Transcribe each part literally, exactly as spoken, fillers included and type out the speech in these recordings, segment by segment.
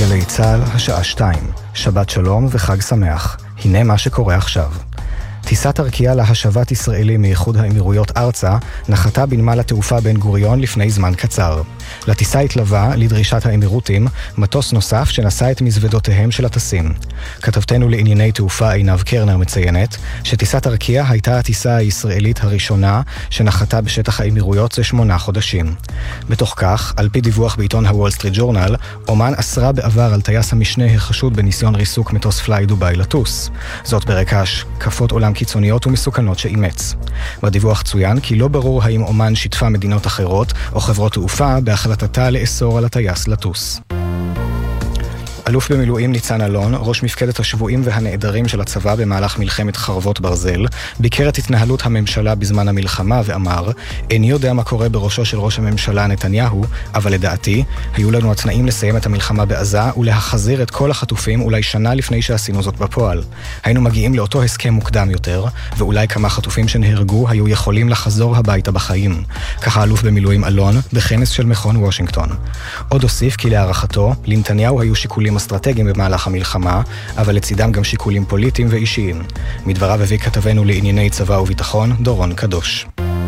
גלי צהל, השעה שתיים. שבת שלום וחג שמח. הנה מה שקורה עכשיו. טיסת ארקיע להשבת ישראלים מאיחוד האמירויות ארצה נחתה בנמל התעופה בן גוריון לפני זמן קצר. לטיסה התלווה, לדרישת האמירותים, מטוס נוסף שנשא את מזוודותיהם של הטסים. כתבתנו לענייני תעופה עינב קרנר מציינת שטיסת ארקיע הייתה הטיסה הישראלית הראשונה שנחתה בשטח האמירויות זה שמונה חודשים. בתוך כך, על פי דיווח בעיתון הוול סטריט ג'ורנל, אומן אסרה בעבר על טייס המשנה החשוד בניסיון ריסוק מטוס פליי דוביי לטוס. זאת ברקע השקפות עולם קיצוניות ומסוכנות שאימץ. בדיווח צוין כי לא ברור האם אומן שיתפה מדינות אחרות או חברות תעופה בהחלטתה לאסור על הטייס לטוס. אלוף במילואים ניצן אלון, ראש מפקדת השבויים והנעדרים של הצבא במהלך מלחמת חרבות ברזל, ביקר את התנהלות הממשלה בזמן המלחמה ואמר, איני יודע מה קורה בראשו של ראש הממשלה נתניהו, אבל לדעתי, היו לנו התנאים לסיים את המלחמה בעזה ולהחזיר את כל החטופים אולי שנה לפני שעשינו זאת בפועל. היינו מגיעים לאותו הסכם מוקדם יותר, ואולי כמה חטופים שנהרגו היו יכולים לחזור הביתה בחיים. ככה אלוף במילואים אלון, בכנס של מכון וושינגטון. עוד הוסיף כי להערכתו, לנתניהו היו שיקולים אסטרטגיים במהלך המלחמה, אבל לצידם גם שיקולים פוליטיים ואישיים. מדבריו הביא כתבנו לענייני צבא וביטחון, דורון קדוש.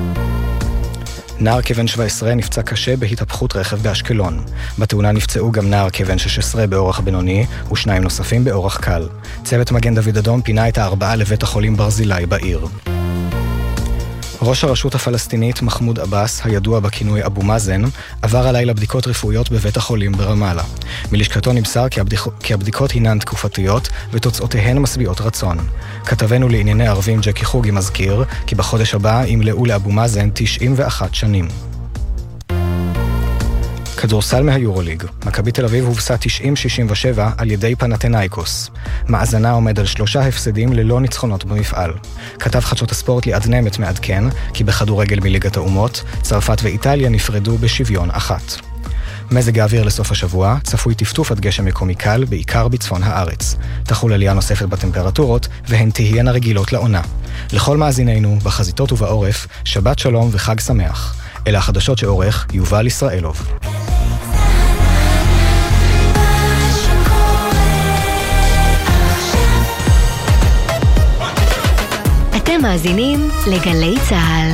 נער כבן שבע עשרה נפצע קשה בהתהפכות רכב באשקלון. בתאונה נפצעו גם נער כבן שש עשרה באורח בינוני ושניים נוספים באורח קל. צוות מגן דוד אדום פינה את הארבעה לבית החולים ברזילי בעיר. ראש הרשות הפלסטינית מחמוד עבאס, הידוע בכינוי אבו מאזן, עבר הלילה בדיקות רפואיות בבית החולים ברמאללה. מלשכתו נמסר כי, הבדיק... כי הבדיקות הינן תקופתיות ותוצאותיהן משביעות רצון. כתבנו לענייני ערבים ג'קי חוגי מזכיר כי בחודש הבא ימלאו לאבו מאזן תשעים ואחת שנים. כדורסל מהיורוליג. מכבי תל אביב הובסה תשעים שישים ושבע על ידי פנתנאיקוס. מאזנה עומד על שלושה הפסדים ללא ניצחונות במפעל. כתב חדשות הספורט ליעד נמת מעדכן כי בכדורגל מליגת האומות, צרפת ואיטליה נפרדו בשוויון אחת. מזג האוויר לסוף השבוע, צפוי טפטוף עד גשם מקומי קל, בעיקר בצפון הארץ. תחול עלייה נוספת בטמפרטורות, והן תהיינה רגילות לעונה. לכל מאזינינו, בחזיתות ובעורף, שבת שלום וחג שמח. אלה החדשות שעורך יובל ישראלוב. אתם מאזינים לגלי צהל.